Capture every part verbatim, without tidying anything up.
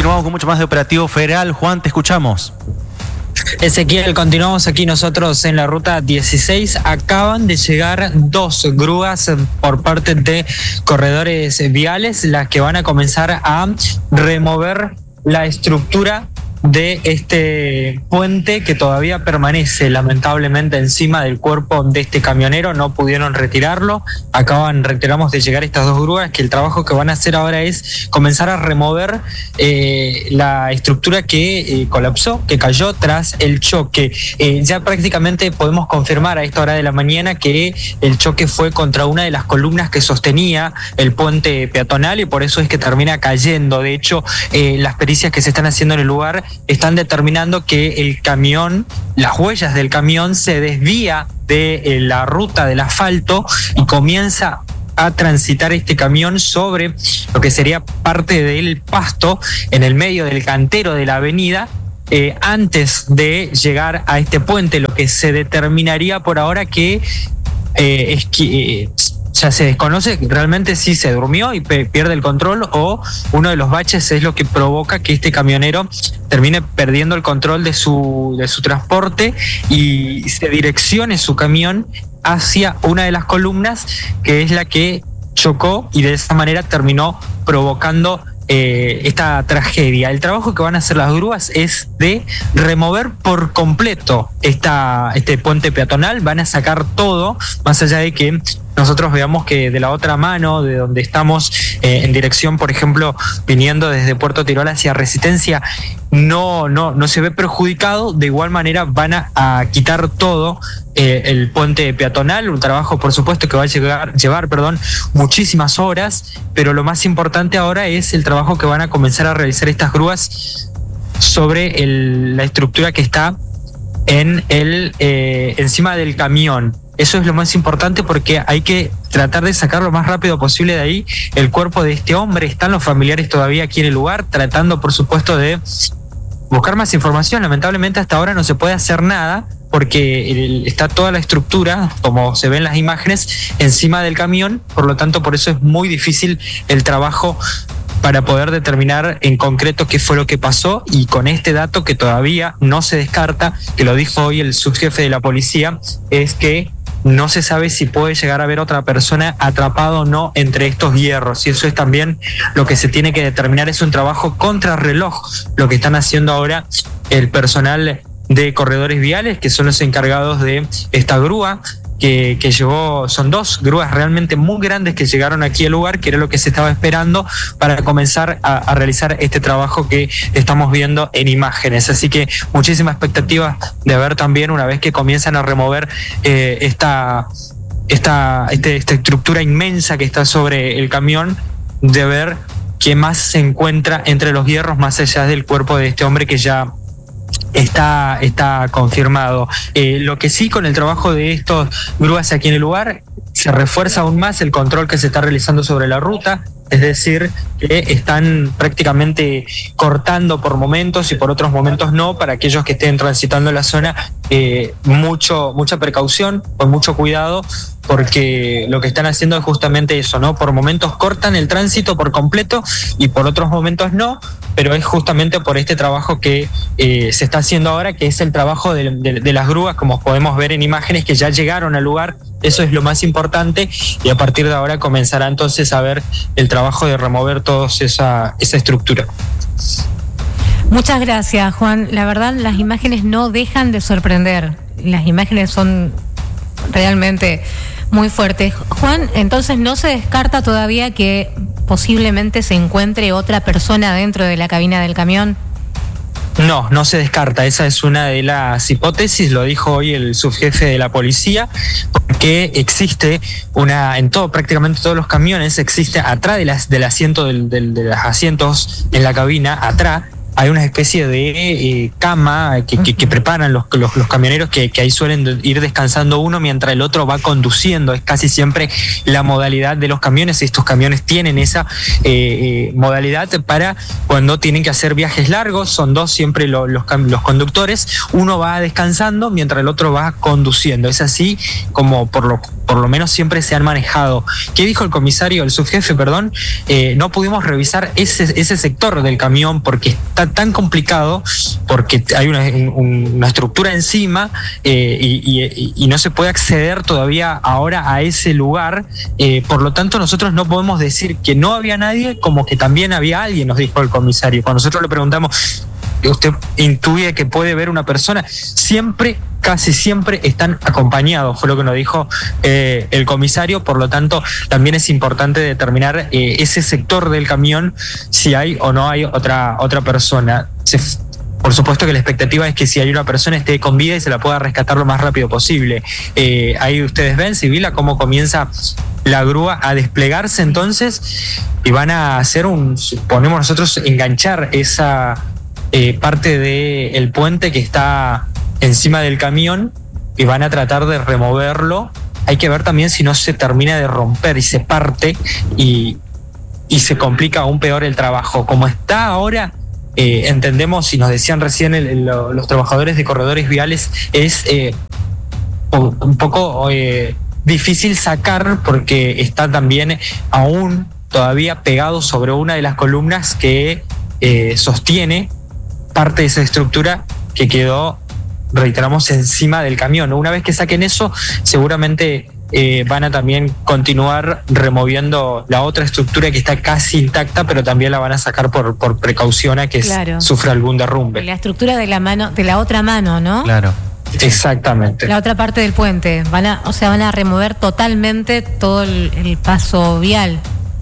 Continuamos con mucho más de Operativo Federal. Juan, te escuchamos. Ezequiel, continuamos aquí nosotros en la ruta dieciséis. Acaban de llegar dos grúas por parte de corredores viales, las que van a comenzar a remover la estructura de este puente que todavía permanece lamentablemente encima del cuerpo de este camionero. No pudieron retirarlo. Acaban, reiteramos, de llegar estas dos grúas, que el trabajo que van a hacer ahora es comenzar a remover eh, la estructura que eh, colapsó, que cayó tras el choque. Eh, ya prácticamente podemos confirmar a esta hora de la mañana que el choque fue contra una de las columnas que sostenía el puente peatonal y por eso es que termina cayendo. De hecho, eh, las pericias que se están haciendo en el lugar están determinando que el camión, las huellas del camión se desvía de eh, la ruta del asfalto y comienza a transitar este camión sobre lo que sería parte del pasto en el medio del cantero de la avenida, eh, antes de llegar a este puente. Lo que se determinaría por ahora que eh, es que... Eh, ya se desconoce realmente si se durmió y pe- pierde el control o uno de los baches es lo que provoca que este camionero termine perdiendo el control de su, de su transporte y se direccione su camión hacia una de las columnas, que es la que chocó y de esa manera terminó provocando Eh, esta tragedia. El trabajo que van a hacer las grúas es de remover por completo esta, este puente peatonal. Van a sacar todo, más allá de que nosotros veamos que de la otra mano, de donde estamos eh, en dirección, por ejemplo, viniendo desde Puerto Tirol hacia Resistencia, no, no, no se ve perjudicado. De igual manera van a, a quitar todo eh, el puente peatonal, un trabajo por supuesto que va a llegar, llevar perdón, muchísimas horas, pero lo más importante ahora es el trabajo que van a comenzar a realizar estas grúas sobre el, la estructura que está en el eh, encima del camión. Eso es lo más importante porque hay que tratar de sacar lo más rápido posible de ahí el cuerpo de este hombre. Están los familiares todavía aquí en el lugar tratando por supuesto de buscar más información. Lamentablemente hasta ahora no se puede hacer nada porque el, está toda la estructura, como se ven en las imágenes, encima del camión. Por lo tanto, por eso es muy difícil el trabajo para poder determinar en concreto qué fue lo que pasó, y con este dato que todavía no se descarta, que lo dijo hoy el subjefe de la policía, es que no se sabe si puede llegar a haber otra persona atrapada o no entre estos hierros, y eso es también lo que se tiene que determinar. Es un trabajo contrarreloj lo que están haciendo ahora el personal de corredores viales, que son los encargados de esta grúa que, que llevó, son dos grúas realmente muy grandes que llegaron aquí al lugar, que era lo que se estaba esperando para comenzar a, a realizar este trabajo que estamos viendo en imágenes. Así que muchísima expectativa de ver también, una vez que comienzan a remover eh, esta, esta, este, esta estructura inmensa que está sobre el camión, de ver qué más se encuentra entre los hierros más allá del cuerpo de este hombre que ya Está, está confirmado. Eh, lo que sí, con el trabajo de estos grúas aquí en el lugar, se refuerza aún más el control que se está realizando sobre la ruta, es decir, que están prácticamente cortando por momentos y por otros momentos no, para aquellos que estén transitando la zona, eh, mucho, mucha precaución, con mucho cuidado, porque lo que están haciendo es justamente eso, ¿no? Por momentos cortan el tránsito por completo y por otros momentos no, pero es justamente por este trabajo que eh, se está haciendo ahora, que es el trabajo de, de, de las grúas, como podemos ver en imágenes, que ya llegaron al lugar. Eso es lo más importante, y a partir de ahora comenzará entonces a ver el trabajo de remover toda esa, esa estructura. Muchas gracias, Juan. La verdad, las imágenes no dejan de sorprender. Las imágenes son realmente muy fuertes. Juan, entonces no se descarta todavía que posiblemente se encuentre otra persona dentro de la cabina del camión. No, no se descarta. Esa es una de las hipótesis, lo dijo hoy el subjefe de la policía, porque existe una, en todo, prácticamente todos los camiones, existe atrás de las, del asiento del, del, de los asientos en la cabina, atrás, hay una especie de eh, cama que, que, que preparan los, los, los camioneros que, que ahí suelen ir descansando uno mientras el otro va conduciendo. Es casi siempre la modalidad de los camiones. Estos camiones tienen esa eh, eh, modalidad para cuando tienen que hacer viajes largos. Son dos siempre lo, los, los conductores. Uno va descansando mientras el otro va conduciendo. Es así como por lo, por lo menos siempre se han manejado. ¿Qué dijo el comisario, el subjefe, perdón? Eh, no pudimos revisar ese, ese sector del camión porque está tan complicado, porque hay una, una estructura encima eh, y, y, y no se puede acceder todavía ahora a ese lugar. Eh, por lo tanto, nosotros no podemos decir que no había nadie como que también había alguien, nos dijo el comisario. Cuando nosotros le preguntamos, ¿usted intuye que puede ver una persona? Siempre, casi siempre están acompañados, fue lo que nos dijo eh, el comisario. Por lo tanto, también es importante determinar eh, ese sector del camión, si hay o no hay otra, otra persona. Se, por supuesto que la expectativa es que si hay una persona esté con vida y se la pueda rescatar lo más rápido posible. Eh, ahí ustedes ven, Sibila, cómo comienza la grúa a desplegarse entonces y van a hacer un, suponemos nosotros, enganchar esa eh, parte del puente que está encima del camión y van a tratar de removerlo. Hay que ver también si no se termina de romper y se parte y, y se complica aún peor el trabajo. Como está ahora, eh, entendemos, y nos decían recién el, el, los trabajadores de corredores viales, es eh, un poco eh, difícil sacar porque está también aún todavía pegado sobre una de las columnas que eh, sostiene parte de esa estructura que quedó, reiteramos, encima del camión. Una vez que saquen eso, seguramente eh, van a también continuar removiendo la otra estructura que está casi intacta, pero también la van a sacar por, por precaución a que claro. sufra algún derrumbe. La estructura de la mano, de la otra mano, ¿no? Claro. Exactamente. La otra parte del puente. Van a, o sea, van a remover totalmente todo el, el paso vial.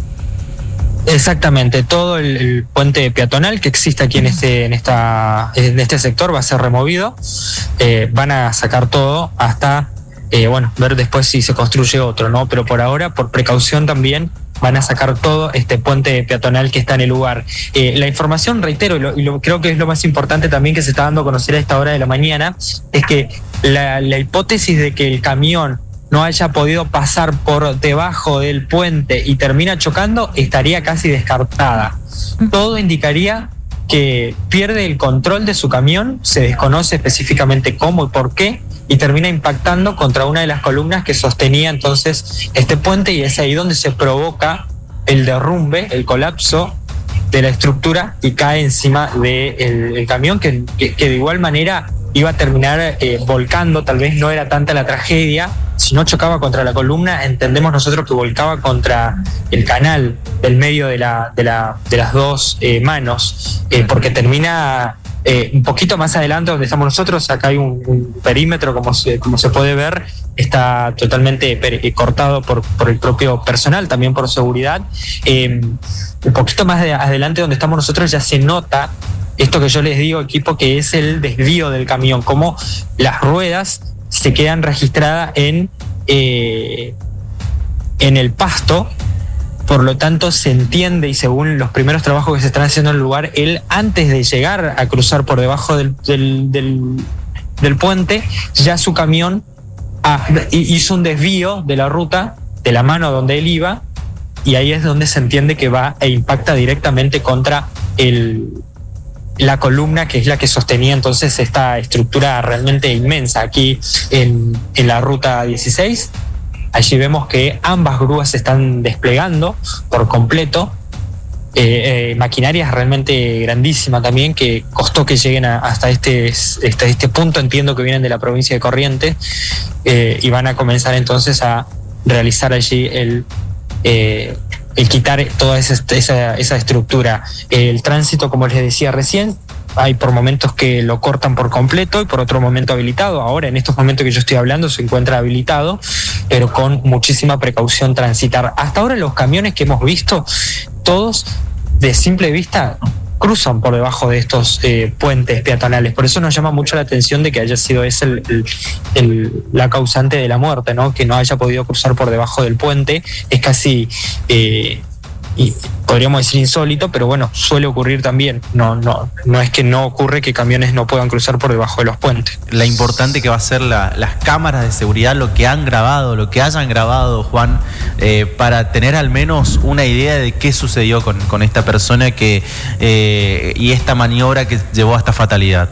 Exactamente, todo el, el puente peatonal que existe aquí en este, en esta, en este sector va a ser removido. Eh, van a sacar todo hasta eh, bueno, ver después si se construye otro, ¿no? Pero por ahora, por precaución también, van a sacar todo este puente peatonal que está en el lugar. Eh, la información, reitero, y, lo, y lo, creo que es lo más importante también que se está dando a conocer a esta hora de la mañana, es que la, la hipótesis de que el camión no haya podido pasar por debajo del puente y termina chocando estaría casi descartada. Todo indicaría que pierde el control de su camión, se desconoce específicamente cómo y por qué, y termina impactando contra una de las columnas que sostenía entonces este puente, y es ahí donde se provoca el derrumbe, el colapso de la estructura y cae encima del de camión que, que, que de igual manera iba a terminar eh, volcando. Tal vez no era tanta la tragedia, si no chocaba contra la columna, entendemos nosotros que volcaba contra el canal del medio de, la, de, la, de las dos eh, manos, eh, porque termina eh, un poquito más adelante donde estamos nosotros. Acá hay un, un perímetro, como se, como se puede ver, está totalmente per, cortado por, por el propio personal, también por seguridad. Eh, un poquito más de, adelante donde estamos nosotros ya se nota esto que yo les digo, equipo, que es el desvío del camión, como las ruedas se quedan registradas en, eh, en el pasto. Por lo tanto, se entiende, y según los primeros trabajos que se están haciendo en el lugar, él antes de llegar a cruzar por debajo del, del, del, del puente, ya su camión ah, hizo un desvío de la ruta, de la mano donde él iba, y ahí es donde se entiende que va e impacta directamente contra el... la columna que es la que sostenía entonces esta estructura realmente inmensa aquí en, en la ruta dieciséis. Allí vemos que ambas grúas se están desplegando por completo. Eh, eh, maquinaria realmente grandísima también, que costó que lleguen a, hasta este, hasta este punto. Entiendo que vienen de la provincia de Corrientes, eh, y van a comenzar entonces a realizar allí el... Eh, el quitar toda esa, esa, esa estructura. El tránsito, como les decía recién, hay por momentos que lo cortan por completo y por otro momento habilitado. Ahora, en estos momentos que yo estoy hablando, se encuentra habilitado, pero con muchísima precaución transitar. Hasta ahora los camiones que hemos visto, todos de simple vista cruzan por debajo de estos eh, puentes peatonales. Por eso nos llama mucho la atención de que haya sido ese el, el, el, la causante de la muerte, ¿no? Que no haya podido cruzar por debajo del puente. Es casi eh, podríamos decir insólito, pero bueno, suele ocurrir también. No, no, no es que no ocurre que camiones no puedan cruzar por debajo de los puentes. La importante que va a ser la, las cámaras de seguridad, lo que han grabado, lo que hayan grabado, Juan, eh, para tener al menos una idea de qué sucedió con, con esta persona que eh, y esta maniobra que llevó a esta fatalidad.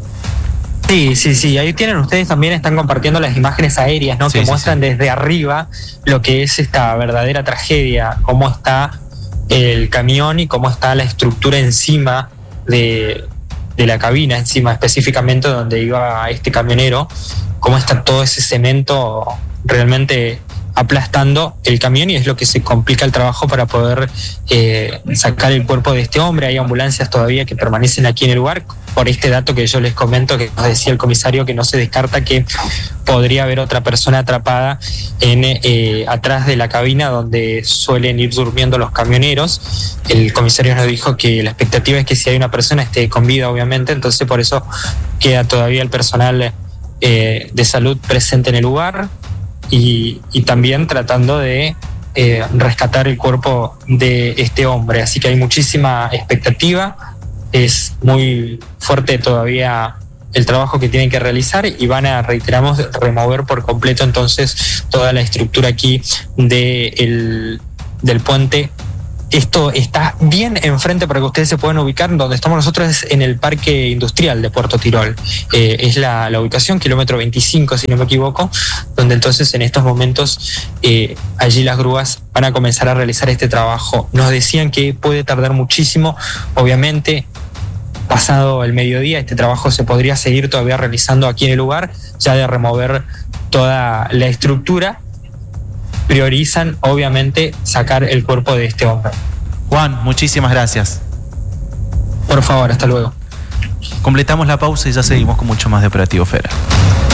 Sí, sí, sí. Ahí tienen ustedes también, están compartiendo las imágenes aéreas, ¿no? Sí, que sí, muestran sí. desde arriba lo que es esta verdadera tragedia, cómo está el camión y cómo está la estructura encima de, de la cabina, encima específicamente donde iba este camionero, cómo está todo ese cemento realmente aplastando el camión, y es lo que se complica el trabajo para poder eh, sacar el cuerpo de este hombre. Hay ambulancias todavía que permanecen aquí en el lugar, por este dato que yo les comento, que nos decía el comisario, que no se descarta que podría haber otra persona atrapada en eh, atrás de la cabina donde suelen ir durmiendo los camioneros. El comisario nos dijo que la expectativa es que si hay una persona esté con vida, obviamente, entonces por eso queda todavía el personal eh, de salud presente en el lugar. Y, y también tratando de eh, rescatar el cuerpo de este hombre. Así que hay muchísima expectativa, es muy fuerte todavía el trabajo que tienen que realizar, y van a, reiteramos, remover por completo entonces toda la estructura aquí de el, del puente. Esto está bien enfrente, para que ustedes se puedan ubicar. Donde estamos nosotros es en el Parque Industrial de Puerto Tirol. Eh, es la, la ubicación, kilómetro veinticinco, si no me equivoco, donde entonces en estos momentos eh, allí las grúas van a comenzar a realizar este trabajo. Nos decían que puede tardar muchísimo, obviamente. Pasado el mediodía, este trabajo se podría seguir todavía realizando aquí en el lugar, ya de remover toda la estructura. Priorizan, obviamente, sacar el cuerpo de este hombre. Juan, muchísimas gracias. Por favor, hasta luego. Completamos la pausa y ya seguimos con mucho más de Operativo Fera.